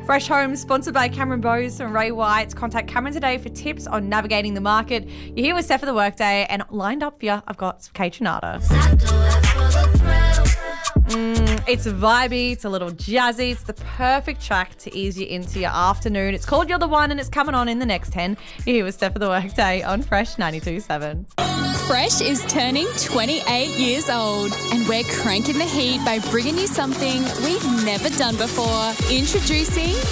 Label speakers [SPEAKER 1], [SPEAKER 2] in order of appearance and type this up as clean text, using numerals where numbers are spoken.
[SPEAKER 1] Fresh Homes, sponsored by Cameron Bowes and Ray White. Contact Cameron today for tips on navigating the market. You're here with Steph of the Workday, and lined up for you, I've got some Kate Trinata. It's vibey, it's a little jazzy, it's the perfect track to ease you into your afternoon. It's called You're the One, and it's coming on in the next 10. You're here with Steph of the Workday on Fresh 92.7.
[SPEAKER 2] Fresh is turning 28 years old, and we're cranking the heat by bringing you something we've never done before. Introducing